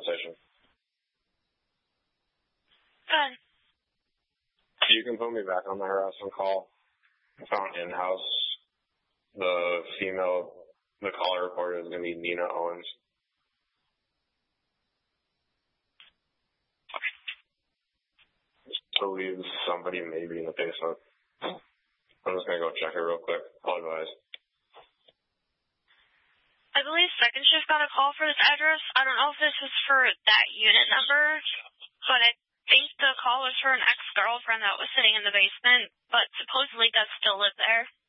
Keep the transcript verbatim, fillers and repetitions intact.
station. Good. You can put me back on the harassment call. I found in-house. The female, the caller reporter is going to be Nina Owens. I believe somebody may be in the basement. I'm just going to go check it real quick. I'll advise. I believe second shift got a call for this address. I don't know if this is for that unit number, but I think the call was for an ex-girlfriend that was sitting in the basement, but supposedly does still live there.